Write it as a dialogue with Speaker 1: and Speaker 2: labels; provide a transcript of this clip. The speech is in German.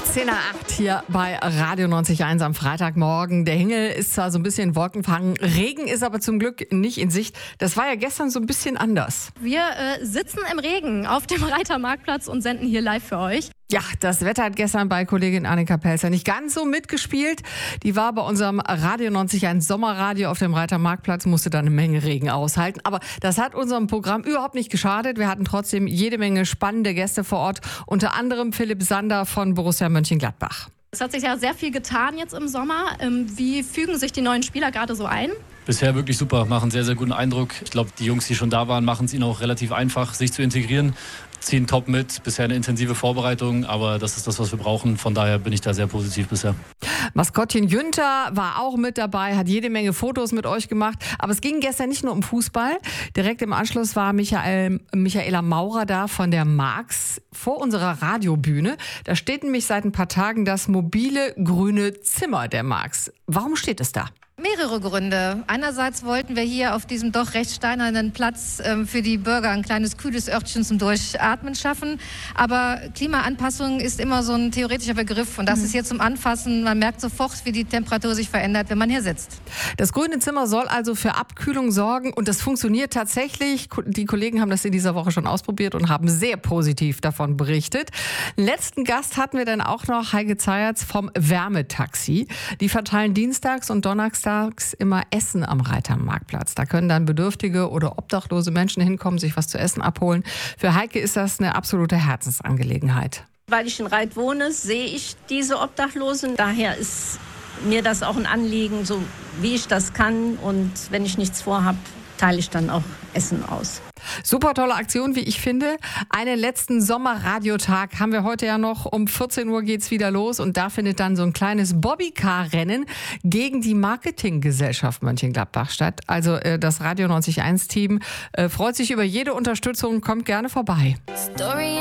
Speaker 1: 10 nach 8 hier bei Radio 90.1 am Freitagmorgen. Der Himmel ist zwar so ein bisschen wolkenverhangen, Regen ist aber zum Glück nicht in Sicht. Das war ja gestern so ein bisschen anders.
Speaker 2: Wir sitzen im Regen auf dem Reitermarktplatz und senden hier live für euch.
Speaker 1: Ja, das Wetter hat gestern bei Kollegin Annika Pelzer nicht ganz so mitgespielt. Die war bei unserem Radio 90.1 Sommerradio auf dem Reitermarktplatz, musste dann eine Menge Regen aushalten. Aber das hat unserem Programm überhaupt nicht geschadet. Wir hatten trotzdem jede Menge spannende Gäste vor Ort, unter anderem Philipp Sander von Borussia Mönchengladbach.
Speaker 2: Es hat sich ja sehr viel getan jetzt im Sommer. Wie fügen sich die neuen Spieler gerade so ein?
Speaker 3: Bisher wirklich super, machen sehr, sehr guten Eindruck. Ich glaube, die Jungs, die schon da waren, machen es ihnen auch relativ einfach, sich zu integrieren. Ziehen top mit, bisher eine intensive Vorbereitung, aber das ist das, was wir brauchen. Von daher bin ich da sehr positiv bisher.
Speaker 1: Maskottchen Jünter war auch mit dabei, hat jede Menge Fotos mit euch gemacht. Aber es ging gestern nicht nur um Fußball. Direkt im Anschluss war Michaela Maurer da von der Marx vor unserer Radiobühne. Da steht nämlich seit ein paar Tagen das mobile grüne Zimmer der Marx. Warum steht es da?
Speaker 4: Mehrere Gründe. Einerseits wollten wir hier auf diesem doch recht steinernen Platz für die Bürger ein kleines kühles Örtchen zum Durchatmen schaffen. Aber Klimaanpassung ist immer so ein theoretischer Begriff. Und das ist hier zum Anfassen. Man merkt sofort, wie die Temperatur sich verändert, wenn man hier sitzt.
Speaker 1: Das grüne Zimmer soll also für Abkühlung sorgen. Und das funktioniert tatsächlich. Die Kollegen haben das in dieser Woche schon ausprobiert und haben sehr positiv davon berichtet. Letzten Gast hatten wir dann auch noch Heike Zayatz vom Wärmetaxi. Die verteilen dienstags und donnerstags immer Essen am Reitermarktplatz. Da können dann bedürftige oder obdachlose Menschen hinkommen, sich was zu essen abholen. Für Heike ist das eine absolute Herzensangelegenheit.
Speaker 5: Weil ich in Reit wohne, sehe ich diese Obdachlosen. Daher ist mir das auch ein Anliegen, so wie ich das kann. Und wenn ich nichts vorhabe, teile ich dann auch Essen aus.
Speaker 1: Super tolle Aktion, wie ich finde. Einen letzten Sommerradiotag haben wir heute ja noch. Um 14 Uhr geht's wieder los und da findet dann so ein kleines Bobbycar-Rennen gegen die Marketinggesellschaft Mönchengladbach statt. Also das Radio 90.1 Team freut sich über jede Unterstützung, kommt gerne vorbei.